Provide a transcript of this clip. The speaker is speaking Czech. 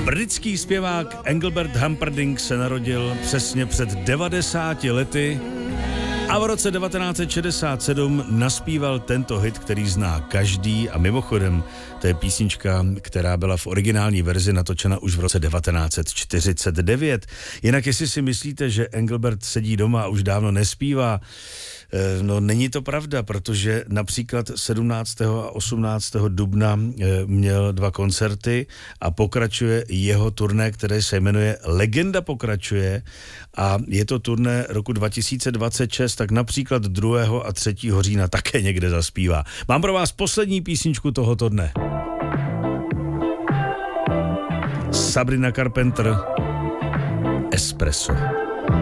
Britský zpěvák Engelbert Humperdinck se narodil přesně před 90 lety a v roce 1967 naspíval tento hit, který zná každý, a mimochodem to je písnička, která byla v originální verzi natočena už v roce 1949. Jinak jestli si myslíte, že Engelbert sedí doma a už dávno nespívá, no není to pravda, protože například 17. a 18. dubna měl 2 koncerty a pokračuje jeho turné, které se jmenuje Legenda pokračuje, a je to turné roku 2026, tak například 2. a 3. října také někde zaspívá. Mám pro vás poslední písničku tohoto dne. Sabrina Carpenter, Espresso.